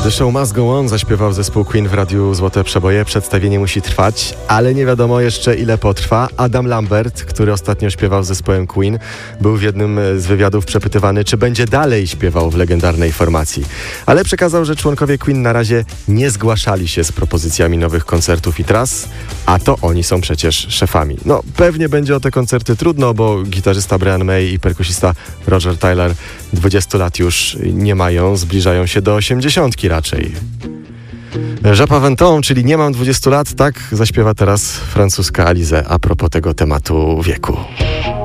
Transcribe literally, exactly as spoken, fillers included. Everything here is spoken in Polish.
The Show Must Go On zaśpiewał zespół Queen w radiu Złote Przeboje. Przedstawienie musi trwać, ale nie wiadomo jeszcze ile potrwa. Adam Lambert, który ostatnio śpiewał z zespołem Queen, był w jednym z wywiadów przepytywany, czy będzie dalej śpiewał w legendarnej formacji. Ale przekazał, że członkowie Queen na razie nie zgłaszali się z propozycjami nowych koncertów i tras, a to oni są przecież szefami. No, pewnie będzie o te koncerty trudno, bo gitarzysta Brian May i perkusista Roger Taylor dwudziestu lat już nie mają, zbliżają się do osiemdziesiątki raczej. J'as vingt ans, czyli nie mam dwudziestu lat, tak zaśpiewa teraz francuska Alizée a propos tego tematu wieku.